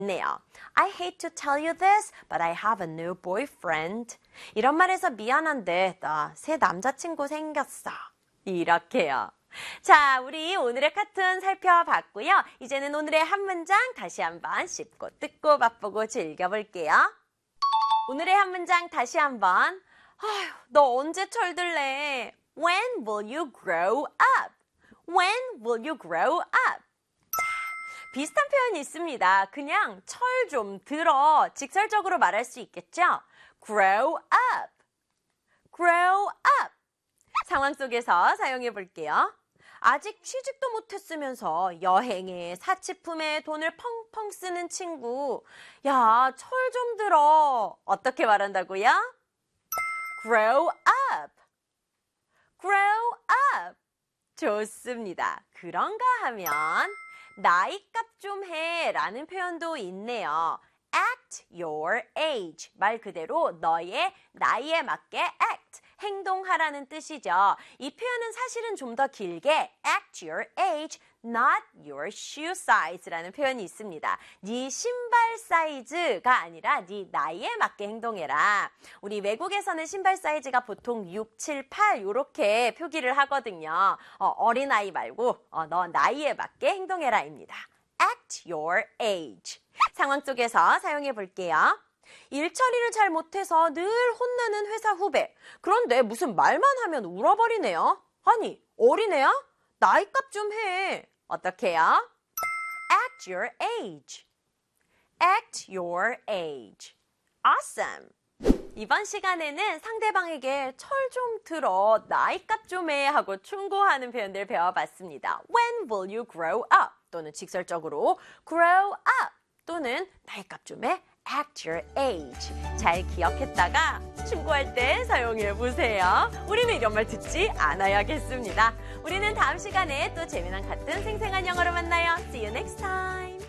네요. I hate to tell you this, but I have a new boyfriend. 이런 말해서 미안한데 나 새 남자친구 생겼어. 이렇게요. 자, 우리 오늘의 카툰 살펴봤고요. 이제는 오늘의 한 문장 다시 한번 씹고 뜯고 맛보고 즐겨볼게요. 오늘의 한 문장 다시 한번. 아휴, 너 언제 철들래? When will you grow up? When will you grow up? 비슷한 표현이 있습니다. 그냥 철 좀 들어 직설적으로 말할 수 있겠죠? Grow up. Grow up. 상황 속에서 사용해 볼게요. 아직 취직도 못했으면서 여행에 사치품에 돈을 펑펑 쓰는 친구. 야, 철 좀 들어. 어떻게 말한다고요? Grow up. Grow up. 좋습니다. 그런가 하면 나이값 좀 해 라는 표현도 있네요. Act your age. 말 그대로 너의 나이에 맞게 act. 행동하라는 뜻이죠. 이 표현은 사실은 좀 더 길게 act your age, not your shoe size라는 표현이 있습니다. 네 신발 사이즈가 아니라 네 나이에 맞게 행동해라. 우리 외국에서는 신발 사이즈가 보통 6, 7, 8 이렇게 표기를 하거든요. 어린아이 말고 너 나이에 맞게 행동해라입니다. Act your age. 상황 속에서 사용해 볼게요. 일 처리를 잘 못해서 늘 혼나는 회사 후배. 그런데 무슨 말만 하면 울어버리네요. 아니, 어린애야? 나이값 좀 해. 어떡해요? Act your age. Act your age. Awesome. 이번 시간에는 상대방에게 철 좀 들어, 나이값 좀 해 하고 충고하는 표현들 배워봤습니다. When will you grow up? 또는 직설적으로 grow up 또는 나이값 좀 해. Act your age. 잘 기억했다가 충고할 때 사용해보세요. 우리는 이런 말 듣지 않아야겠습니다. 우리는 다음 시간에 또 재미난 같은 생생한 영어로 만나요. See you next time.